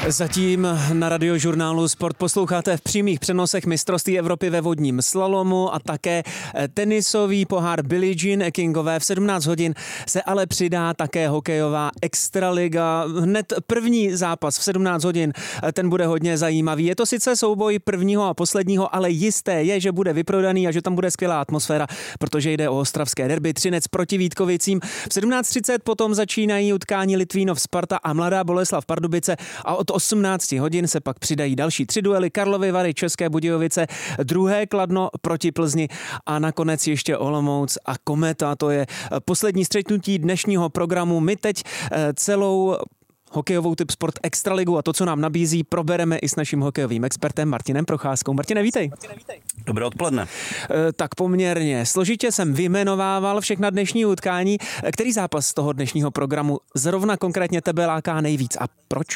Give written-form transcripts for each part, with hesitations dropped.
Zatím na Radiožurnálu Sport posloucháte v přímých přenosech mistrovství Evropy ve vodním slalomu a také tenisový pohár Billie Jean Kingové. V 17 hodin se ale přidá také hokejová extraliga. Hned první zápas v 17 hodin, ten bude hodně zajímavý. Je to sice souboj prvního a posledního, ale jisté je, že bude vyprodaný a že tam bude skvělá atmosféra, protože jde o ostravské derby Třinec proti Vítkovicím. V 17:30 potom začínají utkání Litvínov Sparta a Mladá Boleslav Pardubice a od 18 hodin se pak přidají další 3 duely Karlovy Vary, České Budějovice, druhé Kladno proti Plzni a nakonec ještě Olomouc a Kometa. To je poslední střetnutí dnešního programu. My teď celou hokejovou typ sport extraligu a to, co nám nabízí, probereme i s naším hokejovým expertem Martinem Procházkou. Martine, vítej. Dobré odpoledne. Tak poměrně složitě jsem vyjmenovával všechna dnešní utkání. Který zápas z toho dnešního programu zrovna konkrétně tebe láká nejvíc a proč?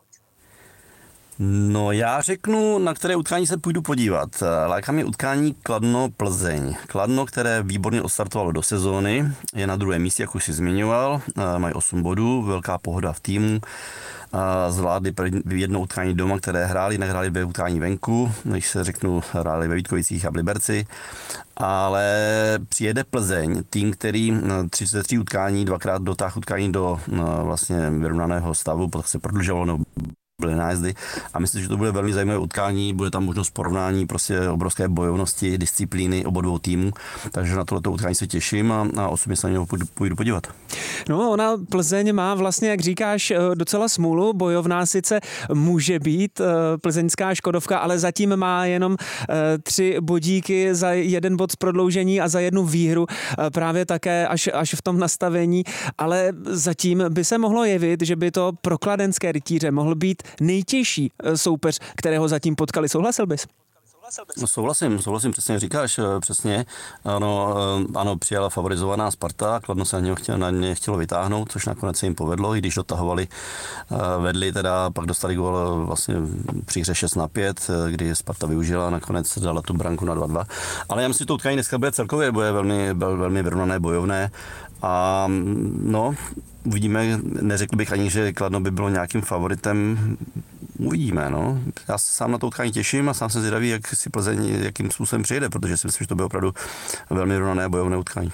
No já řeknu, na které utkání se půjdu podívat. Láká mě utkání Kladno-Plzeň. Kladno, které výborně odstartovalo do sezóny, je na druhém místě, jak už si zmiňoval, mají 8 bodů, velká pohoda v týmu. Zvládli jedno utkání doma, které hráli, nehráli 2 utkání venku, když se řeknu, hráli ve Vítkovicích a v Liberci. Ale přijede Plzeň, tým, který 33 utkání, dvakrát dotáhl utkání do vlastně vyrovnaného stavu, potom se prodlužovalo byly nájezdy a myslím, že to bude velmi zajímavé utkání, bude tam možnost porovnání prostě obrovské bojovnosti, disciplíny obou dvou týmů, takže na tohleto utkání se těším a osobně se na něho půjdu podívat. No, ona Plzeň má vlastně, jak říkáš, docela smůlu, bojovná sice může být plzeňská Škodovka, ale zatím má jenom 3 bodíky za 1 bod z prodloužení a za 1 výhru, právě také až v tom nastavení, ale zatím by se mohlo jevit, že by to pro kladenské rytíře mohl být nejtěžší soupeř, kterého zatím potkali. Souhlasil bys? No, souhlasím, přesně říkáš, přesně. Ano, přijala favorizovaná Sparta, Kladno se na ně chtělo vytáhnout, což nakonec se jim povedlo, i když dotahovali, vedli teda, pak dostali gól vlastně při hře 6-5, kdy Sparta využila, nakonec dala tu branku na 2-2. Ale já myslím, že to utkání dneska bude celkově, bude velmi vyrovnané, bojovné a no, uvidíme, neřekl bych ani, že Kladno by bylo nějakým favoritem, uvidíme, no. Já se sám na to utkání těším a sám jsem zvědavý, jak si Plzeň, jakým způsobem přijede, protože si myslím, že to bude opravdu velmi vyrovnané a bojovné utkání.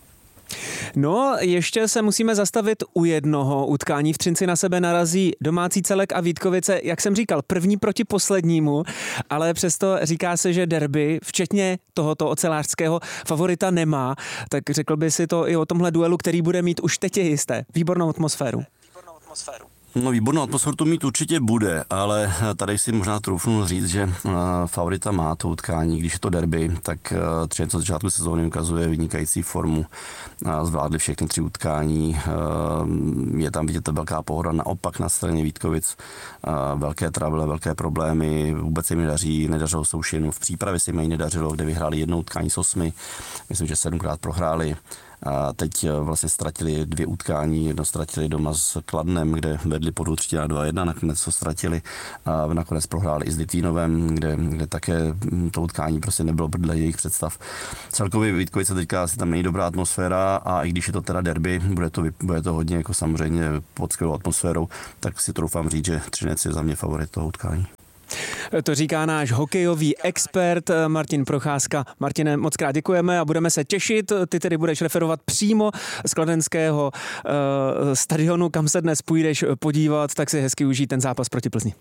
No, ještě se musíme zastavit u jednoho utkání. V Třinci na sebe narazí domácí Celek a Vítkovice, jak jsem říkal, první proti poslednímu, ale přesto říká se, že derby, včetně tohoto ocelářského favorita nemá. Tak řekl by si to i o tomhle duelu, který bude mít už teď je jisté. Výbornou atmosféru. No, výbornou atmosféru to mít určitě bude, ale tady si možná troufnu říct, že favorita má to utkání, když je to derby, tak Třinec od začátku sezóny ukazuje vynikající formu. Zvládli všechny 3 utkání, je tam vidět velká pohoda, naopak na straně Vítkovic velké trouble, velké problémy, vůbec se jim nedařilo soušinu, v přípravě se jim nedařilo, kde vyhráli 1 utkání z 8, myslím, že 7krát prohráli. A teď vlastně ztratili 2 utkání, jedno ztratili doma s Kladnem, kde vedli po 2/3 na 2-1, nakonec to ztratili a nakonec prohráli i s Litvínovem, kde také to utkání prostě nebylo dle jejich představ. Celkově Vítkovice teďka asi tam není dobrá atmosféra a i když je to teda derby, bude to hodně jako samozřejmě pod skvělou atmosférou, tak si troufám říct, že Třinec je za mě favorit toho utkání. To říká náš hokejový expert Martin Procházka. Martine, moc krát děkujeme a budeme se těšit. Ty tedy budeš referovat přímo z kladenského stadionu, kam se dnes půjdeš podívat, tak si hezky užij ten zápas proti Plzni.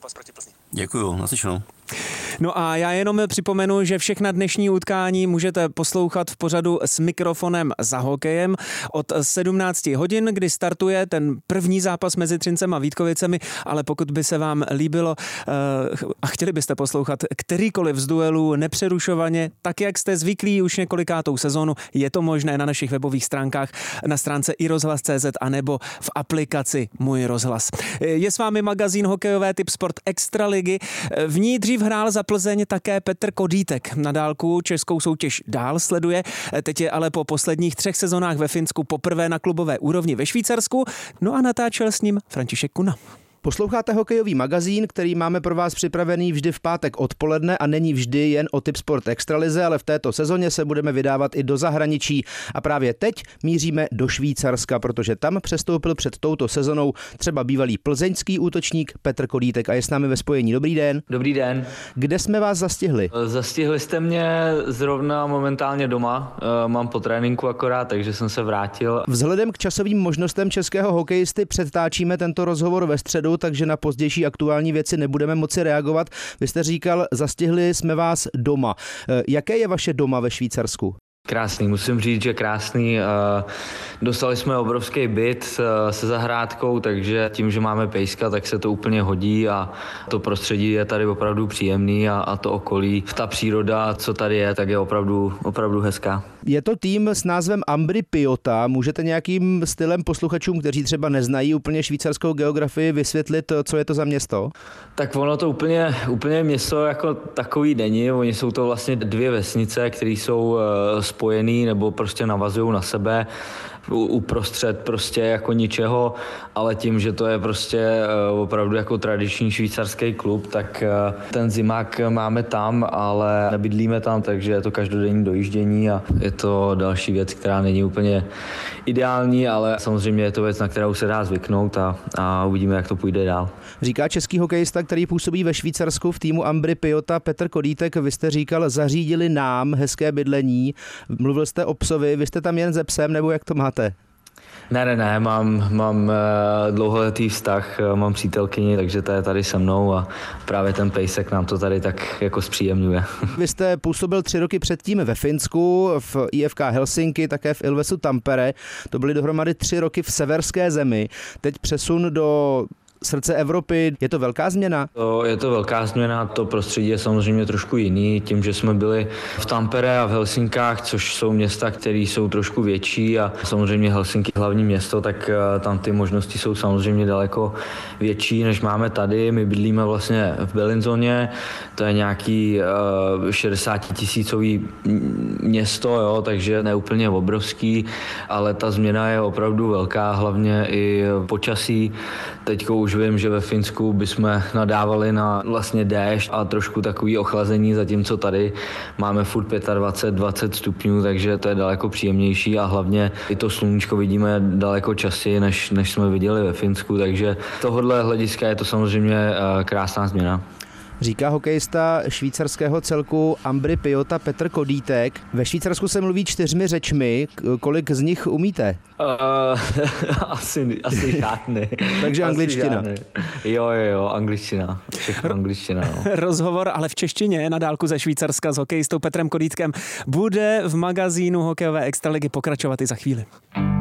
Děkuju, naslyšenou. No a já jenom připomenu, že všechna dnešní utkání můžete poslouchat v pořadu S mikrofonem za hokejem od 17 hodin, kdy startuje ten první zápas mezi Třincem a Vítkovicemi, ale pokud by se vám líbilo a chtěli byste poslouchat kterýkoliv z duelů nepřerušovaně, tak jak jste zvyklí už několikátou sezónu, je to možné na našich webových stránkách, na stránce iRozhlas.cz a nebo v aplikaci Můj rozhlas. Je s vámi magazín Hokejové typ sport Extraligy. V ní dřív hrál za Plzeň také Petr Kodítek. Na dálku českou soutěž dál sleduje. Teď je ale po posledních 3 sezonách ve Finsku poprvé na klubové úrovni ve Švýcarsku. No a natáčel s ním František Kuna. Posloucháte hokejový magazín, který máme pro vás připravený vždy v pátek odpoledne a není vždy jen o Tipsport extralize, ale v této sezóně se budeme vydávat i do zahraničí. A právě teď míříme do Švýcarska, protože tam přestoupil před touto sezonou třeba bývalý plzeňský útočník Petr Kodítek a je s námi ve spojení. Dobrý den. Dobrý den. Kde jsme vás zastihli? Zastihli jste mě zrovna momentálně doma. Mám po tréninku akorát, takže jsem se vrátil. Vzhledem k časovým možnostem českého hokejisty předtáčíme tento rozhovor ve středu, takže na pozdější aktuální věci nebudeme moci reagovat. Vy jste říkal, zastihli jsme vás doma. Jaké je vaše doma ve Švýcarsku? Krásný, musím říct, že krásný. Dostali jsme obrovský byt se zahrádkou, takže tím, že máme pejska, tak se to úplně hodí a to prostředí je tady opravdu příjemný a to okolí, ta příroda, co tady je, tak je opravdu hezká. Je to tým s názvem Ambry Piotta. Můžete nějakým stylem posluchačům, kteří třeba neznají úplně švýcarskou geografii, vysvětlit, co je to za město? Tak ono to úplně město jako takový není. Oni jsou to vlastně dvě vesnice, které jsou spojený nebo prostě navazují na sebe uprostřed prostě jako ničeho, ale tím, že to je prostě opravdu jako tradiční švýcarský klub, tak ten zimák máme tam, ale nebydlíme tam, takže je to každodenní dojíždění a je to další věc, která není úplně ideální, ale samozřejmě je to věc, na kterou se dá zvyknout a uvidíme, jak to půjde dál. Říká český hokejista, který působí ve Švýcarsku v týmu Ambry Piotta, Petr Kodítek. Vy jste říkal, zařídili nám hezké bydlení. Mluvil jste o psovi, vy jste tam jen se psem, nebo jak to máte? Ne, mám dlouholetý vztah, mám přítelkyni, takže ta je tady se mnou a právě ten pejsek nám to tady tak jako zpříjemňuje. Vy jste působil 3 roky předtím ve Finsku, v IFK Helsinki, také v Ilvesu Tampere. To byly dohromady 3 roky v severské zemi. Teď přesun do srdce Evropy. Je to velká změna? Je to velká změna, to prostředí je samozřejmě trošku jiný, tím, že jsme byli v Tampere a v Helsinkách, což jsou města, které jsou trošku větší a samozřejmě Helsinki hlavní město, tak tam ty možnosti jsou samozřejmě daleko větší, než máme tady. My bydlíme vlastně v Bellinzoně, to je nějaký 60 000 město, jo, takže ne úplně obrovský, ale ta změna je opravdu velká, hlavně i počasí. Teďko už vím, že ve Finsku bychom nadávali na vlastně déšť a trošku takový ochlazení, zatímco tady máme furt 25-20 stupňů, takže to je daleko příjemnější a hlavně i to sluníčko vidíme daleko častěji, než jsme viděli ve Finsku, takže tohodle hlediska je to samozřejmě krásná změna. Říká hokejista švýcarského celku Ambry Piotta Petr Kodítek. Ve Švýcarsku se mluví 4 řečmi. Kolik z nich umíte? Asi žádný. Takže angličtina. Jo, angličtina. Všechno angličtina. No. Rozhovor ale v češtině na dálku ze Švýcarska s hokejistou Petrem Kodítkem bude v magazínu hokejové extraligy pokračovat i za chvíli.